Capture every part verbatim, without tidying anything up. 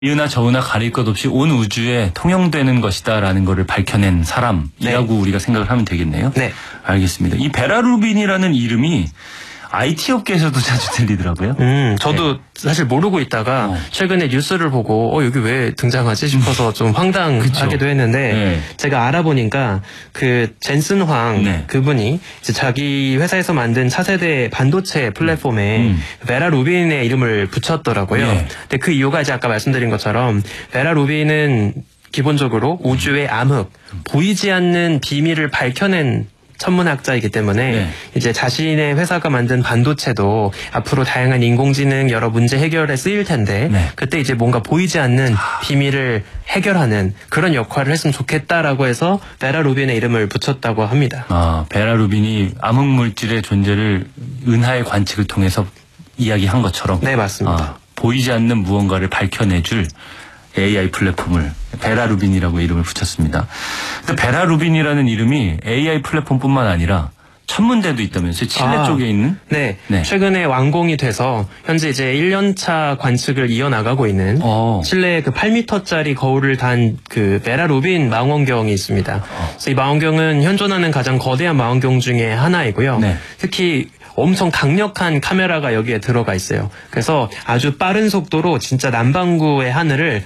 이으나 저으나 가릴 것 없이 온 우주에 통용되는 것이다라는 것을 밝혀낸 사람이라고 네. 우리가 생각을 하면 되겠네요. 네. 알겠습니다. 이 베라 루빈이라는 이름이 아이티 업계에서도 자주 들리더라고요. 음, 저도 네. 사실 모르고 있다가 어. 최근에 뉴스를 보고 어 여기 왜 등장하지 싶어서 좀 황당하기도 했는데 네. 제가 알아보니까 그 젠슨 황 네. 그분이 이제 자기 회사에서 만든 차세대 반도체 플랫폼에 음. 베라 루빈의 이름을 붙였더라고요. 네. 근데 그 이유가 이제 아까 말씀드린 것처럼 베라 루빈은 기본적으로 우주의 암흑, 보이지 않는 비밀을 밝혀낸 천문학자이기 때문에 네. 이제 자신의 회사가 만든 반도체도 앞으로 다양한 인공지능 여러 문제 해결에 쓰일 텐데 네. 그때 이제 뭔가 보이지 않는 비밀을 해결하는 그런 역할을 했으면 좋겠다라고 해서 베라 루빈의 이름을 붙였다고 합니다. 아, 베라 루빈이 암흑물질의 존재를 은하의 관측을 통해서 이야기한 것처럼 네, 맞습니다. 아, 보이지 않는 무언가를 밝혀내줄 에이아이 플랫폼을 베라 루빈이라고 이름을 붙였습니다. 근데 베라 루빈이라는 이름이 에이아이 플랫폼뿐만 아니라 천문대도 있다면서요? 칠레 아, 쪽에 있는? 네. 네. 최근에 완공이 돼서 현재 이제 일 년차 관측을 이어나가고 있는 어. 칠레의 그 팔 미터짜리 거울을 단 그 베라 루빈 망원경이 있습니다. 어. 그래서 이 망원경은 현존하는 가장 거대한 망원경 중에 하나이고요. 네. 특히 엄청 강력한 카메라가 여기에 들어가 있어요. 그래서 아주 빠른 속도로 진짜 남반구의 하늘을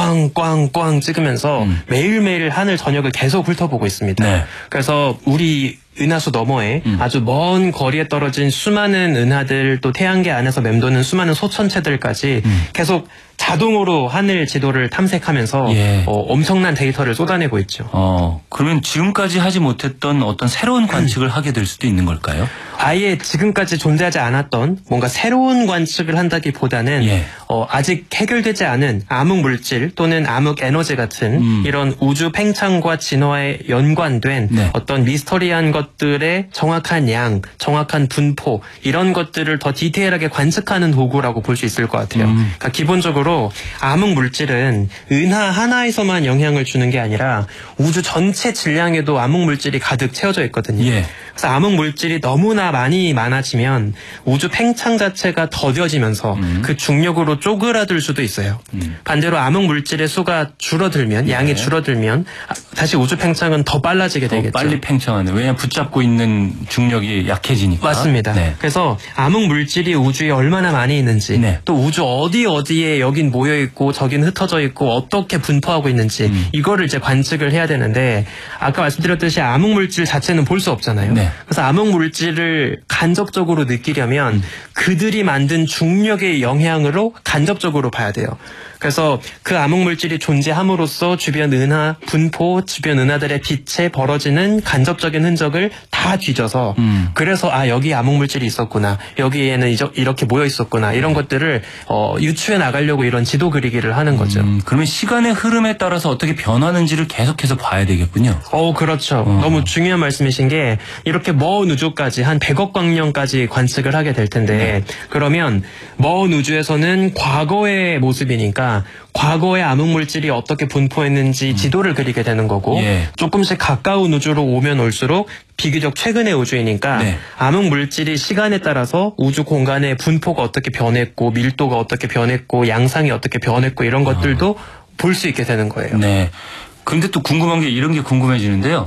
꽝꽝꽝 찍으면서 음. 매일매일 하늘 전역을 계속 훑어보고 있습니다. 네. 그래서 우리 은하수 너머에 음. 아주 먼 거리에 떨어진 수많은 은하들 또 태양계 안에서 맴도는 수많은 소천체들까지 음. 계속 자동으로 하늘 지도를 탐색하면서 예. 어, 엄청난 데이터를 쏟아내고 있죠. 어, 그러면 지금까지 하지 못했던 어떤 새로운 관측을 음. 하게 될 수도 있는 걸까요? 아예 지금까지 존재하지 않았던 뭔가 새로운 관측을 한다기보다는 예. 어, 아직 해결되지 않은 암흑 물질 또는 암흑 에너지 같은 음. 이런 우주 팽창과 진화에 연관된 네. 어떤 미스터리한 것들의 정확한 양, 정확한 분포 이런 것들을 더 디테일하게 관측하는 도구라고 볼 수 있을 것 같아요. 음. 그러니까 기본적으로 암흑 물질은 은하 하나에서만 영향을 주는 게 아니라 우주 전체 질량에도 암흑 물질이 가득 채워져 있거든요. 예. 그래서 암흑 물질이 너무나 많이 많아지면 우주 팽창 자체가 더뎌지면서 음. 그 중력으로 쪼그라들 수도 있어요. 음. 반대로 암흑 물질의 수가 줄어들면 예. 양이 줄어들면 다시 우주 팽창은 더 빨라지게 더 되겠죠. 빨리 팽창하네. 왜냐하면 붙잡고 있는 중력이 약해지니까. 맞습니다. 네. 그래서 암흑 물질이 우주에 얼마나 많이 있는지 네. 또 우주 어디 어디에 여긴 모여 있고 저긴 흩어져 있고 어떻게 분포하고 있는지 음. 이거를 이제 관측을 해야 되는데 아까 말씀드렸듯이 암흑 물질 자체는 볼 수 없잖아요. 네. 그래서 암흑 물질을 간접적으로 느끼려면 음. 그들이 만든 중력의 영향으로 간접적으로 봐야 돼요. 그래서 그 암흑 물질이 존재함으로써 주변 은하 분포, 주변 은하들의 빛에 벌어지는 간접적인 흔적을 다 뒤져서 음. 그래서 아 여기 암흑 물질이 있었구나, 여기에는 이렇게 모여 있었구나 이런 것들을 어, 유추해 나가려고 이런 지도 그리기를 하는 거죠. 음, 그러면 시간의 흐름에 따라서 어떻게 변하는지를 계속해서 봐야 되겠군요. 어, 그렇죠. 어. 너무 중요한 말씀이신 게 이렇게 먼 우주까지 한 백억 광년까지 관측을 하게 될 텐데 네. 그러면 먼 우주에서는 과거의 모습이니까 과거의 암흑물질이 어떻게 분포했는지 음. 지도를 그리게 되는 거고 예. 조금씩 가까운 우주로 오면 올수록 비교적 최근의 우주이니까 네. 암흑물질이 시간에 따라서 우주 공간의 분포가 어떻게 변했고 밀도가 어떻게 변했고 양상이 어떻게 변했고 이런 것들도 어. 볼 수 있게 되는 거예요. 네. 그런데 또 궁금한 게 이런 게 궁금해지는데요.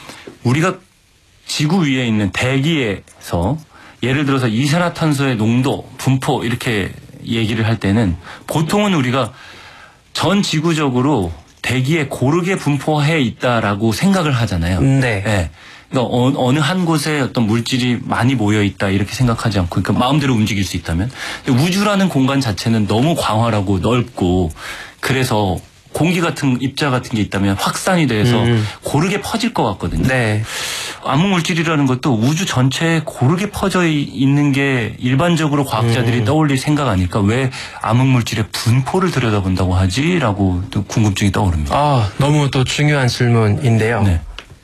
우리가 지구 위에 있는 대기에서 예를 들어서 이산화탄소의 농도, 분포 이렇게 얘기를 할 때는 보통은 우리가 전 지구적으로 대기에 고르게 분포해 있다라고 생각을 하잖아요. 네. 네. 그러니까 어느 한 곳에 어떤 물질이 많이 모여 있다 이렇게 생각하지 않고 그러니까 마음대로 움직일 수 있다면 우주라는 공간 자체는 너무 광활하고 넓고 그래서 공기 같은 입자 같은 게 있다면 확산이 돼서 음. 고르게 퍼질 것 같거든요. 네. 암흑물질이라는 것도 우주 전체에 고르게 퍼져 있는 게 일반적으로 과학자들이 음. 떠올릴 생각 아닐까? 왜 암흑물질의 분포를 들여다본다고 하지라고 또 궁금증이 떠오릅니다. 아, 너무 또 중요한 질문인데요. 네.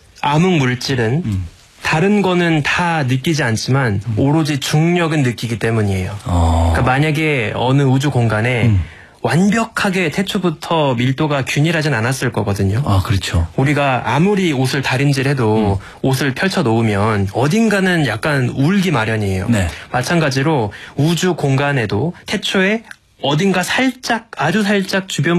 암흑물질은 음. 다른 거는 다 느끼지 않지만 음. 오로지 중력은 느끼기 때문이에요. 어. 그러니까 만약에 어느 우주 공간에 음. 완벽하게 태초부터 밀도가 균일하진 않았을 거거든요. 아, 그렇죠. 우리가 아무리 옷을 다림질해도 음. 옷을 펼쳐 놓으면 어딘가는 약간 울기 마련이에요. 네. 마찬가지로 우주 공간에도 태초에 어딘가 살짝 아주 살짝 주변